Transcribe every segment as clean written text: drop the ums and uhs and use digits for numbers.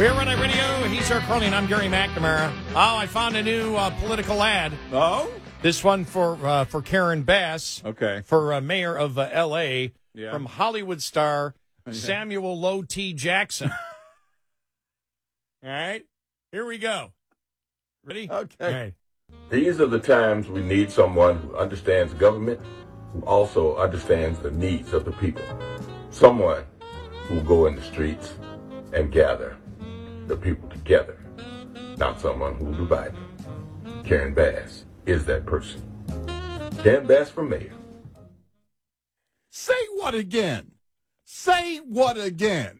We're Red Eye Radio. He's Eric Carly, and I'm Gary McNamara. Oh, I found a new political ad. Oh? This one for Karen Bass. Okay. For mayor of L.A. Yeah. From Hollywood star Samuel Low T. Jackson. All right. Here we go. Ready? Okay. All right. These are the times we need someone who understands government, who also understands the needs of the people. Someone who will go in the streets and gather the people together, not someone who will divide them. Karen Bass is that person. Karen Bass for mayor. Say what again? Say what again?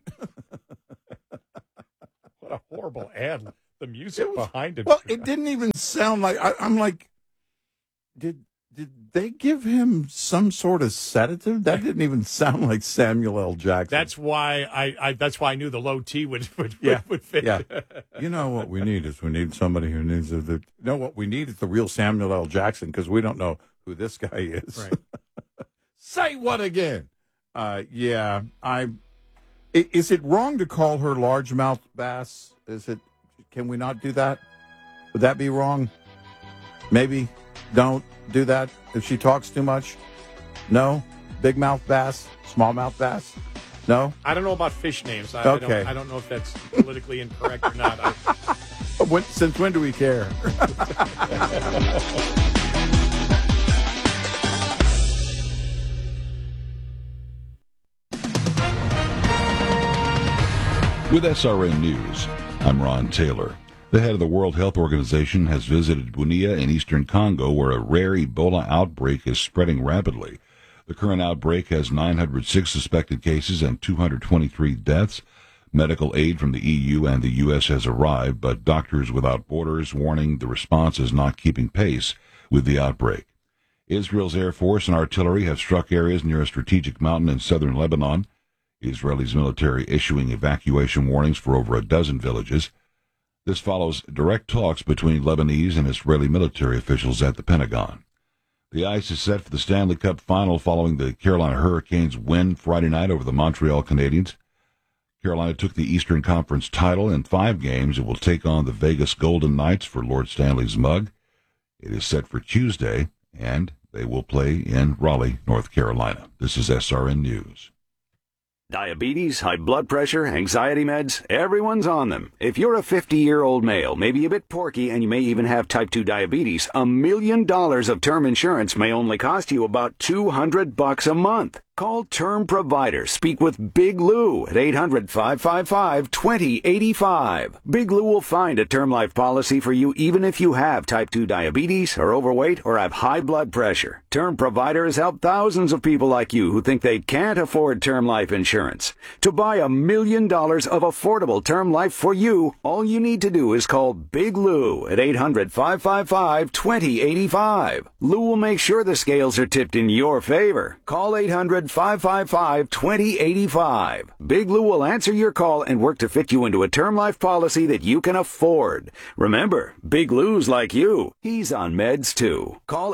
What a horrible ad. The music behind it. Well, it didn't even sound like, I'm like, did they give him some sort of sedative? That didn't even sound like Samuel L. Jackson. That's why I knew the low T would fit. Yeah. You know what we need is we need somebody who needs what we need is the real Samuel L. Jackson, because we don't know who this guy is. Right. Say what again? Is it wrong to call her largemouth bass? Can we not do that? Would that be wrong? Maybe don't do that if she talks too much? No? Big mouth bass? Small mouth bass? No? I don't know about fish names. I don't know if that's politically incorrect or not. Since when do we care? With SRN News, I'm Ron Taylor. The head of the World Health Organization has visited Bunia in eastern Congo, where a rare Ebola outbreak is spreading rapidly. The current outbreak has 906 suspected cases and 223 deaths. Medical aid from the EU and the U.S. has arrived, but Doctors Without Borders warning the response is not keeping pace with the outbreak. Israel's Air Force and artillery have struck areas near a strategic mountain in southern Lebanon. Israel's military issuing evacuation warnings for over a dozen villages. This follows direct talks between Lebanese and Israeli military officials at the Pentagon. The ice is set for the Stanley Cup final following the Carolina Hurricanes' win Friday night over the Montreal Canadiens. Carolina took the Eastern Conference title in 5 games and will take on the Vegas Golden Knights for Lord Stanley's mug. It is set for Tuesday, and they will play in Raleigh, North Carolina. This is SRN News. Diabetes, high blood pressure, anxiety meds, everyone's on them. If you're a 50-year-old male, maybe a bit porky, and you may even have type 2 diabetes, $1 million of term insurance may only cost you about $200 a month. Call Term Provider. Speak with Big Lou at 800-555-2085. Big Lou will find a term life policy for you even if you have type 2 diabetes, are overweight, or have high blood pressure. Term Provider has helped thousands of people like you who think they can't afford term life insurance. To buy $1 million of affordable term life for you, all you need to do is call Big Lou at 800-555-2085. Lou will make sure the scales are tipped in your favor. Call 800-555-2085. Big Lou will answer your call and work to fit you into a term life policy that you can afford. Remember, Big Lou's like you. He's on meds too. Call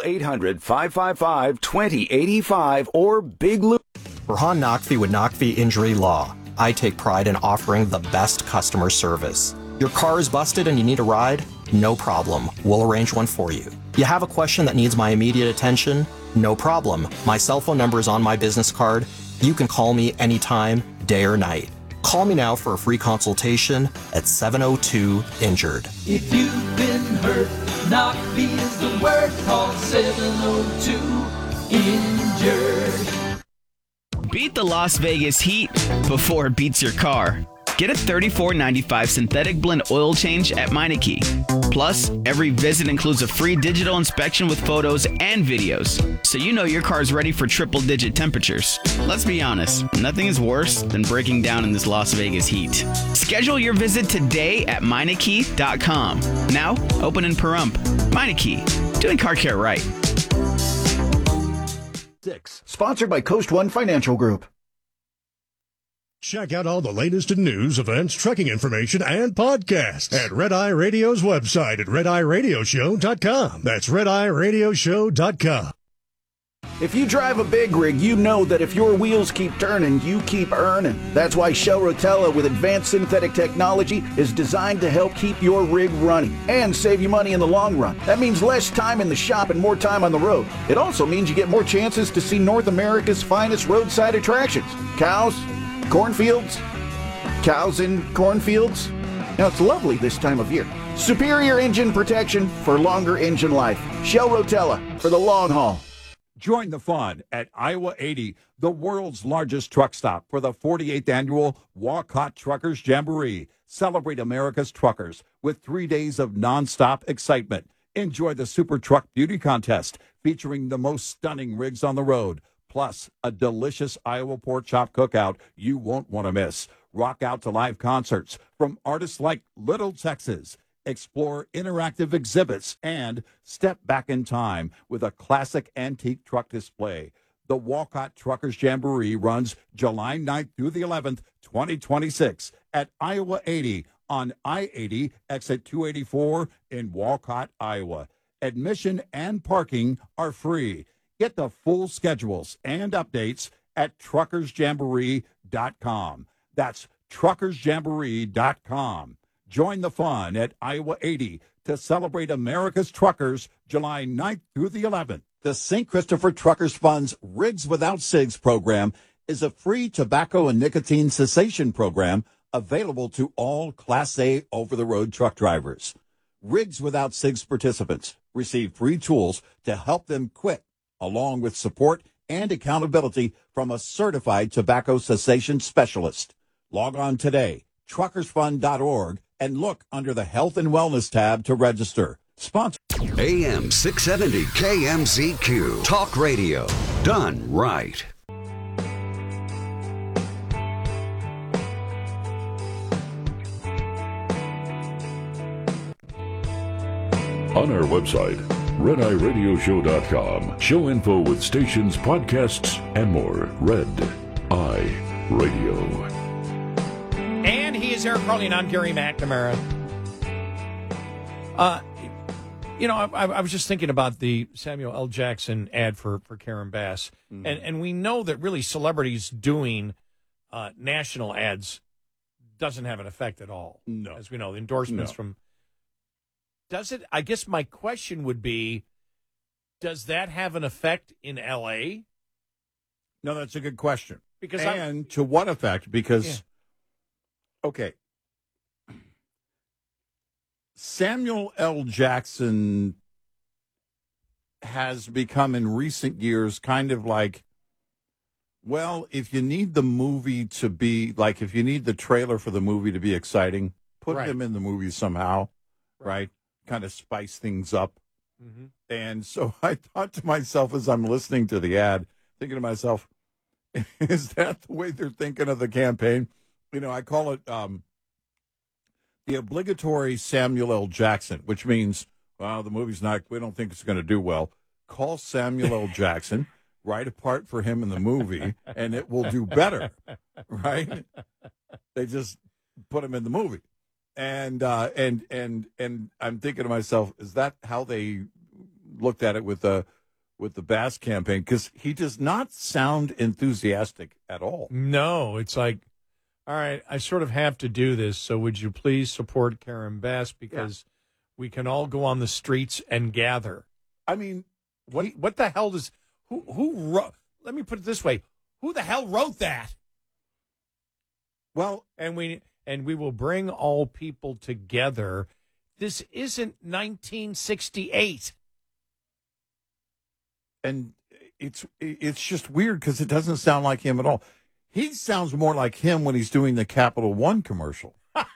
800-555-2085 or Big Lou. Rahan Naqvi with Naqvi Injury Law. I take pride in offering the best customer service. Your car is busted and you need a ride? No problem. We'll arrange one for you. You have a question that needs my immediate attention? No problem. My cell phone number is on my business card. You can call me anytime, day or night. Call me now for a free consultation at 702-INJURED. If you've been hurt, Naqvi is the word. Call 702-INJURED. Beat the Las Vegas heat before it beats your car. Get a $34.95 synthetic blend oil change at Meineke. Plus, every visit includes a free digital inspection with photos and videos, so you know your car's ready for triple-digit temperatures. Let's be honest, nothing is worse than breaking down in this Las Vegas heat. Schedule your visit today at Meineke.com. Now, open in Pahrump. Meineke, doing car care right. 6. Sponsored by Coast One Financial Group. Check out all the latest in news, events, trucking information, and podcasts at Red Eye Radio's website at RedEyeRadioshow.com. That's RedEyeRadioshow.com. If you drive a big rig, you know that if your wheels keep turning, you keep earning. That's why Shell Rotella with advanced synthetic technology is designed to help keep your rig running and save you money in the long run. That means less time in the shop and more time on the road. It also means you get more chances to see North America's finest roadside attractions. Cows, cornfields, cows in cornfields. Now, it's lovely this time of year. Superior engine protection for longer engine life. Shell Rotella for the long haul. Join the fun at Iowa 80, the world's largest truck stop for the 48th annual Walcott Truckers Jamboree. Celebrate America's truckers with 3 days of nonstop excitement. Enjoy the Super Truck Beauty Contest featuring the most stunning rigs on the road, plus a delicious Iowa pork chop cookout you won't want to miss. Rock out to live concerts from artists like Little Texas. Explore interactive exhibits, and step back in time with a classic antique truck display. The Walcott Truckers Jamboree runs July 9th through the 11th, 2026 at Iowa 80 on I-80, exit 284 in Walcott, Iowa. Admission and parking are free. Get the full schedules and updates at truckersjamboree.com. That's truckersjamboree.com. Join the fun at Iowa 80 to celebrate America's truckers July 9th through the 11th. The St. Christopher Truckers Fund's Rigs Without Cigs program is a free tobacco and nicotine cessation program available to all Class A over-the-road truck drivers. Rigs Without Cigs participants receive free tools to help them quit, along with support and accountability from a certified tobacco cessation specialist. Log on today, truckersfund.org, and look under the Health and Wellness tab to register. Sponsor AM 670 KMZQ. Talk radio. Done right. On our website, RedEyeRadioshow.com. Show info with stations, podcasts, and more. Red Eye Radio. And he is Eric Carly, and I'm Gary McNamara. I was just thinking about the Samuel L. Jackson ad for Karen Bass. Mm-hmm. And we know that really celebrities doing national ads doesn't have an effect at all. No. As we know, endorsements from... Does it? I guess my question would be, does that have an effect in L.A.? No, that's a good question. Because to what effect? Because... Yeah. Okay. Samuel L. Jackson has become in recent years kind of like, well, if you need the movie to be, like if you need the trailer for the movie to be exciting, put him in the movie somehow, right? Kind of spice things up. Mm-hmm. And so I thought to myself as I'm listening to the ad, thinking to myself, is that the way they're thinking of the campaign? You know, I call it the obligatory Samuel L. Jackson, which means, well, the movie's not, we don't think it's going to do well. Call Samuel L. Jackson, write a part for him in the movie, and it will do better, right? They just put him in the movie. And I'm thinking to myself, is that how they looked at it with the Bass campaign? Because he does not sound enthusiastic at all. No, it's like, all right, I sort of have to do this, so would you please support Karen Bass because we can all go on the streets and gather. I mean, what the hell does who wrote? Let me put it this way: who the hell wrote that? Well, and we will bring all people together. This isn't 1968, and it's just weird because it doesn't sound like him at all. He sounds more like him when he's doing the Capital One commercial.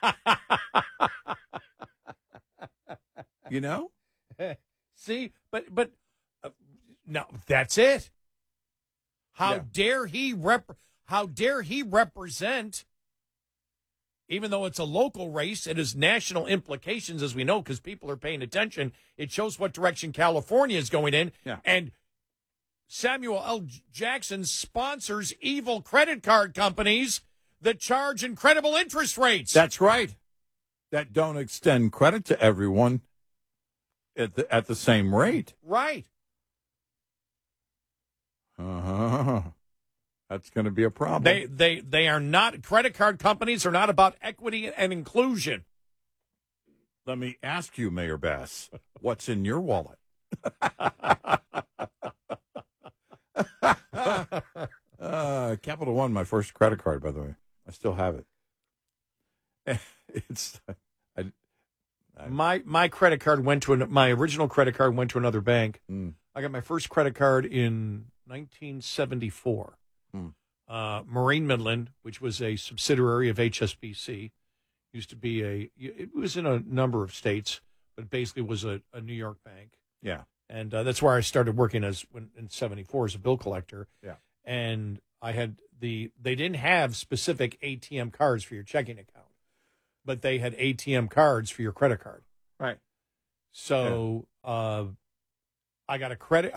You know? See, but no, that's it. How dare he represent? Even though it's a local race, it has national implications, as we know, because people are paying attention. It shows what direction California is going in, and Samuel L. Jackson sponsors evil credit card companies that charge incredible interest rates. That's right. That don't extend credit to everyone at the same rate. Right. That's going to be a problem. They are not, credit card companies are not about equity and inclusion. Let me ask you, Mayor Bass, what's in your wallet? Capital One, my first credit card, by the way. I still have it. My credit card went to my original credit card went to another bank. I got my first credit card in 1974. Marine Midland, which was a subsidiary of HSBC, used to be it was in a number of states, but basically was a New York bank. Yeah. And that's where I started working in 74 as a bill collector. Yeah. And I had they didn't have specific ATM cards for your checking account, but they had ATM cards for your credit card. Right. So I got a credit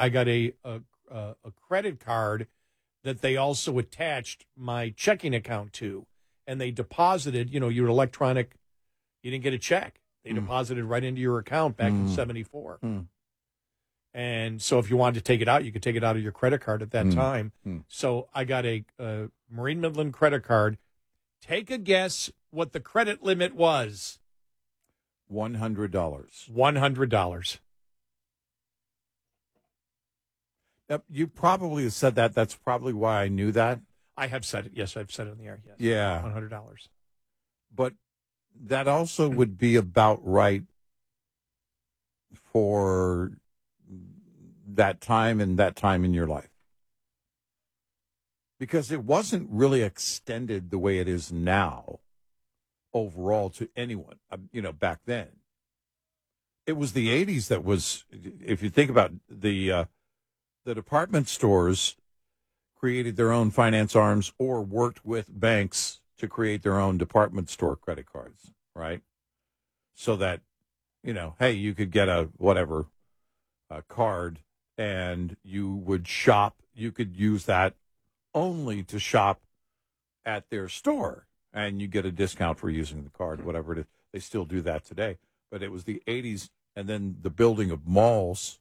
card that they also attached my checking account to, and they deposited, your electronic, you didn't get a check. They deposited right into your account back in 74. And so if you wanted to take it out, you could take it out of your credit card at that time. So I got a Marine Midland credit card. Take a guess what the credit limit was. $100. $100. Yep, you probably have said that. That's probably why I knew that. I have said it. Yes, I've said it in the air. Yes. Yeah. $100. But that also would be about right for that time and that time in your life. Because it wasn't really extended the way it is now overall to anyone, back then. It was the 80s that was, if you think about the department stores created their own finance arms or worked with banks to create their own department store credit cards, right? So that, hey, you could get a card and you would shop. You could use that only to shop at their store and you get a discount for using the card, whatever it is. They still do that today. But it was the 80s and then the building of malls.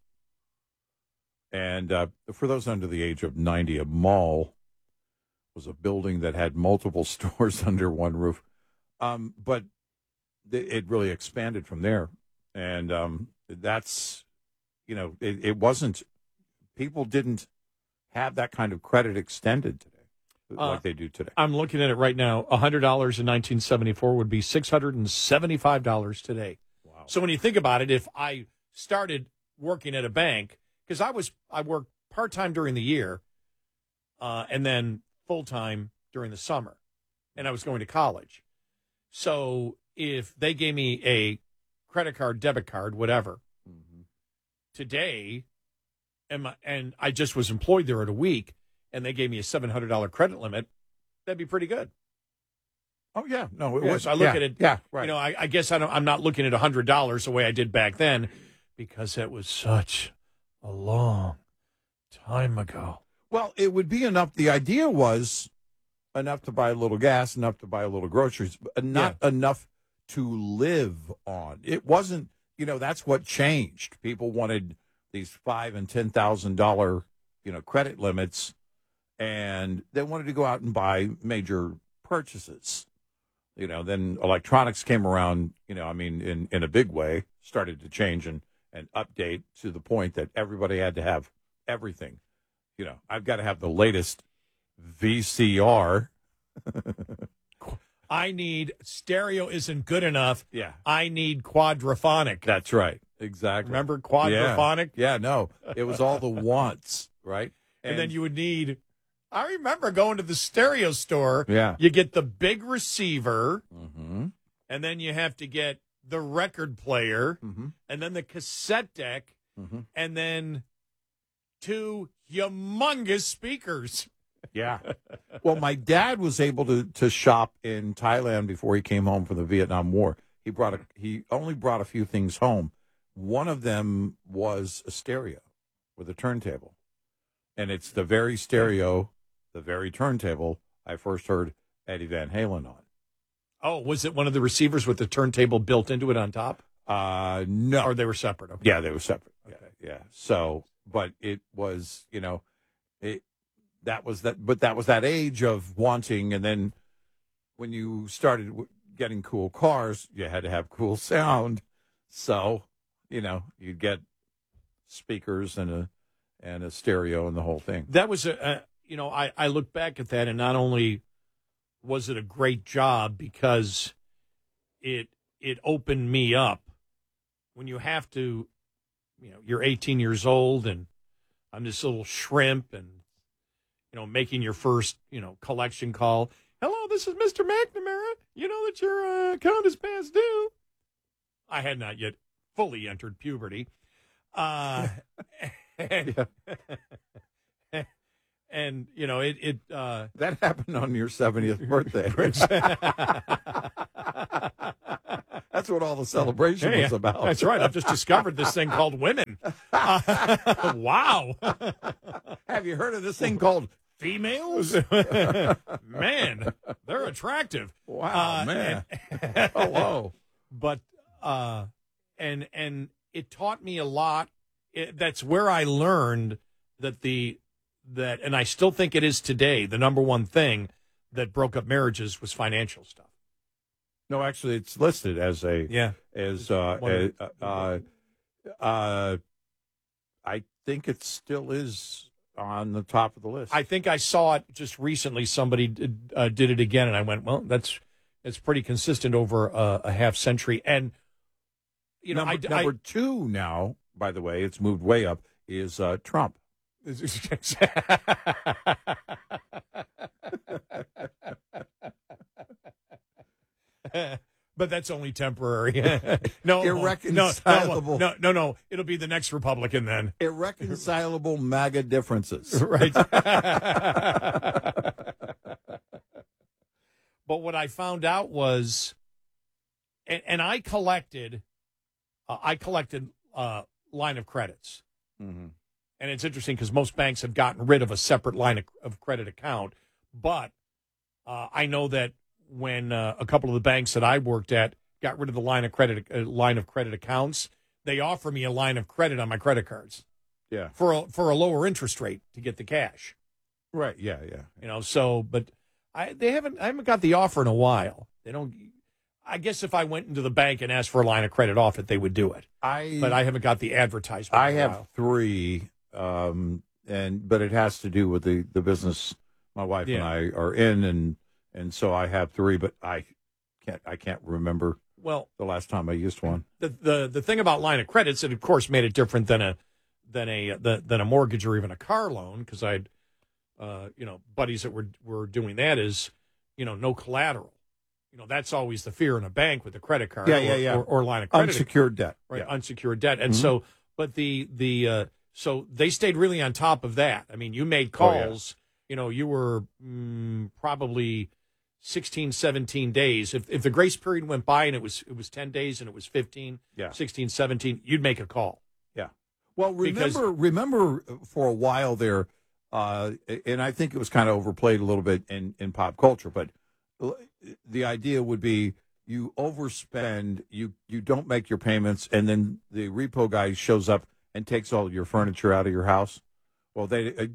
And for those under the age of 90, a mall was a building that had multiple stores under one roof. But it really expanded from there. And that's, it wasn't, people didn't have that kind of credit extended today like they do today. I'm looking at it right now. $100 in 1974 would be $675 today. Wow. So when you think about it, if I started working at a bank, because I worked part-time during the year and then full-time during the summer, and I was going to college. So if they gave me a credit card, debit card, whatever, today, and I just was employed there at a week, and they gave me a $700 credit limit, that'd be pretty good. Oh, yeah. No, it was. So I look at it, yeah, right. I guess I'm not looking at $100 the way I did back then because it was such a long time ago. Well, it would be enough. The idea was enough to buy a little gas, enough to buy a little groceries, but not enough to live on. It wasn't, that's what changed. People wanted these $5,000 and $10,000, credit limits, and they wanted to go out and buy major purchases. Then electronics came around, in a big way, started to change and update to the point that everybody had to have everything. I've got to have the latest VCR. I need stereo isn't good enough. Yeah. I need quadraphonic. That's right. Exactly. Remember quadraphonic? Yeah, no. It was all the wants, right? And then you would need, I remember going to the stereo store. Yeah. You get the big receiver, and then you have to get the record player, and then the cassette deck, and then 2 humongous speakers. Yeah. Well, my dad was able to shop in Thailand before he came home from the Vietnam War. He only brought a few things home. One of them was a stereo with a turntable. And it's the very stereo, the very turntable I first heard Eddie Van Halen on. Oh, was it one of the receivers with the turntable built into it on top? No. Or they were separate? Okay. Yeah, they were separate. Okay. Yeah. So, but it was, that was that age of wanting, and then when you started getting cool cars, you had to have cool sound. So, you'd get speakers and a stereo and the whole thing. That was I look back at that, and not only was it a great job because it opened me up. When you have to, you're 18 years old, and I'm this little shrimp, and making your first collection call. Hello, this is Mr. McNamara. You know that your account is past due. I had not yet fully entered puberty. And that happened on your 70th birthday. That's what all the celebration was about. That's right. I've just discovered this thing called women. Wow. Have you heard of this thing called females? Man, they're attractive. Wow, man. Hello. But and it taught me a lot. That's where I learned that and I still think it is today, the number one thing that broke up marriages was financial stuff. No, actually, it's listed as I think it still is on the top of the list. I think I saw it just recently. Somebody did it again, and I went, well, it's pretty consistent over a half century. And number two now, by the way, it's moved way up, is Trump. But that's only temporary. No, irreconcilable. No. It'll be the next Republican then. Irreconcilable MAGA differences. Right. But what I found out was, and I collected line of credits. Mm-hmm. And it's interesting because most banks have gotten rid of a separate line of credit account. But I know that when a couple of the banks that I worked at got rid of the line of credit accounts, they offer me a line of credit on my credit cards. Yeah. For a lower interest rate to get the cash. Right. Yeah. But I haven't got the offer in a while. They don't. I guess if I went into the bank and asked for a line of credit off it, they would do it. But I haven't got the advertisement. I have three, but it has to do with the business my wife and I are in, and so I have three, but I can't remember the last time I used one. The thing about line of credits, it of course made it different than a mortgage or even a car loan, because I had buddies that were doing that is no collateral. That's always the fear in a bank with a credit card or line of credit. Unsecured debt. Right, yeah. Unsecured debt. And so, but so they stayed really on top of that. I mean, you made calls, you were probably 16, 17 days. If the grace period went by and it was 10 days and it was 15, 16, 17, you'd make a call. Yeah. Well, remember for a while there, and I think it was kind of overplayed a little bit in pop culture, but the idea would be you overspend, you don't make your payments, and then the repo guy shows up and takes all your furniture out of your house. Well,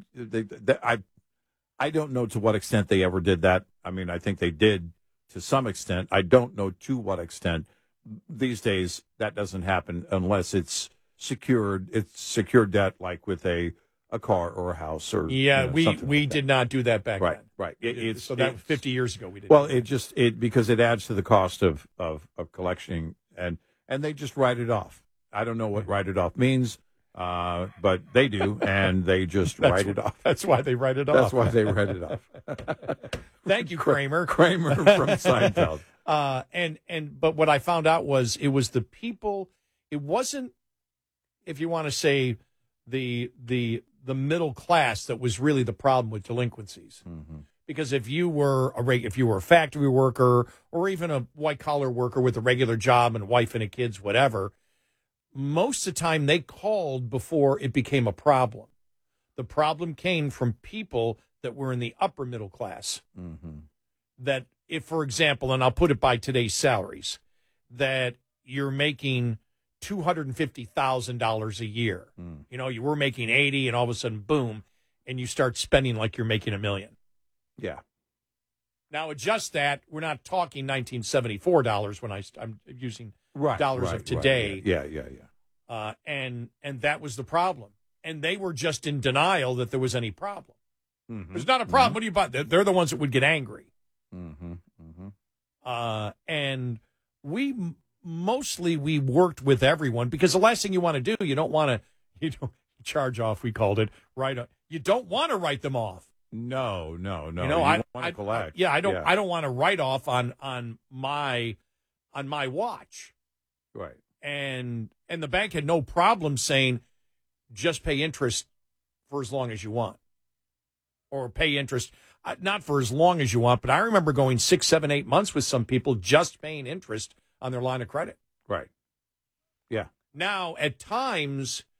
I don't know to what extent they ever did that. I mean, I think they did to some extent. I don't know to what extent. These days, that doesn't happen unless it's secured. It's secured debt, like with a car or a house or we did not do that back then. Right. So that was 50 years ago we did. Well, because it adds to the cost of collecting, and they just write it off. I don't know what write it off means, but they do, and they just write it off. That's why they write it off. That's why they write it off. Thank you, Kramer. Kramer from Seinfeld. But what I found out was it was the people. It wasn't, if you want to say, the middle class that was really the problem with delinquencies. Mm-hmm. Because if you were a factory worker or even a white collar worker with a regular job and a wife and a kids, whatever, most of the time they called before it became a problem. The problem came from people that were in the upper middle class. Mm-hmm. That if, for example, and I'll put it by today's salaries, that you're making $250,000 a year. You were making 80, and all of a sudden, boom, and you start spending like you're making $1 million. Yeah. Now adjust that. We're not talking 1974 dollars when I'm using dollars of today. Right. Yeah. And that was the problem. And they were just in denial that there was any problem. Mm-hmm. There's not a problem. What do you buy? They're the ones that would get angry. Mm-hmm. Mm-hmm. And we worked with everyone because the last thing you want to do, you don't want to, charge off. We called it you don't want to write them off. No. I want to collect. I don't want to write off on my watch. Right. And the bank had no problem saying just pay interest for as long as you want, or pay interest not for as long as you want. But I remember going 6, 7, 8 months with some people just paying interest on their line of credit. Right. Yeah. Now, at times,